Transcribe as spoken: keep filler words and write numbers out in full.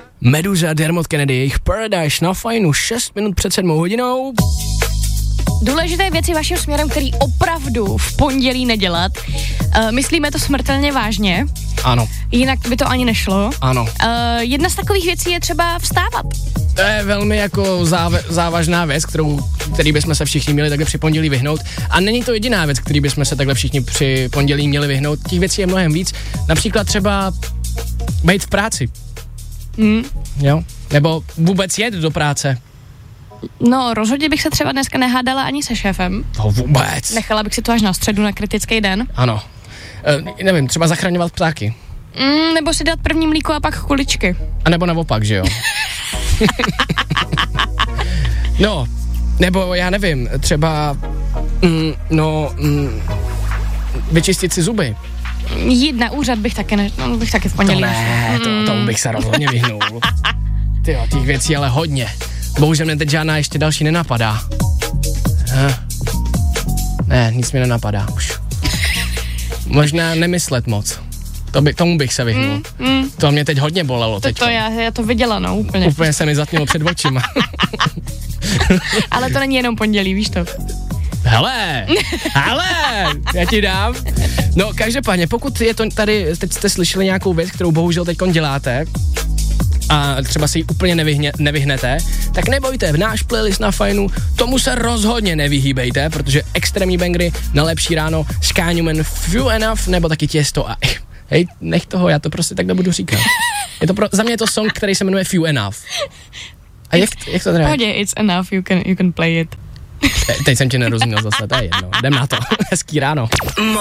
Meduza, Dermot Kennedy, jejich Paradise na fajnu, šest minut před sedmou hodinou. Důležité věci vaším směrem, který opravdu v pondělí nedělat. Uh, myslíme to smrtelně vážně. Ano. Jinak by to ani nešlo. Ano. Uh, jedna z takových věcí je třeba vstávat. To je velmi jako záv- závažná věc, kterou, který bychom se všichni měli takhle při pondělí vyhnout. A není to jediná věc, který bychom se takhle všichni při pondělí měli vyhnout. Těch věcí je mnohem víc. Například třeba být v práci. Hmm. Jo? Nebo vůbec jet do práce. No, rozhodně bych se třeba dneska nehádala ani se šéfem. To vůbec. Nechala bych si to až na středu, na kritický den. Ano. E, nevím, třeba zachraňovat ptáky. Mm, nebo si dát první mlíko a pak kuličky. A nebo naopak, že jo? No, nebo já nevím, třeba, mm, no, mm, vyčistit si zuby. Jít na úřad bych taky, ne, no, bych taky v pondělí. To ne, to, tomu bych se rozhodně vyhnul. Tyjo, těch věcí ale hodně. Bohužel mě teď žádná ještě další nenapadá. Ha. Ne, nic mi nenapadá už. Možná nemyslet moc. To by, tomu bych se vyhnul. Mm, mm. To mě teď hodně bolelo teď. To, to já, já to viděla, no, úplně. Úplně se mi zatmělo před očima. Ale to není jenom pondělí, víš to. Hele, hele, já ti dám. No, každopádně, pokud je to tady, teď jste slyšeli nějakou věc, kterou bohužel teďkon děláte, a třeba si ji úplně nevyhně, nevyhnete, tak nebojte, v náš playlist na fajnu tomu se rozhodně nevyhýbejte, protože extrémní bangry na lepší ráno s Kanye Few Enough nebo taky Těsto a hej, nech toho, já to prostě tak nebudu říkat. Je to pro, za mě je to song, který se jmenuje Few Enough. A jak, jak to teda? Pohodě, it's enough, you can, you can play it. Te, teď jsem tě nerozuměl zase, to je jedno. Jdem na to. Hezký ráno.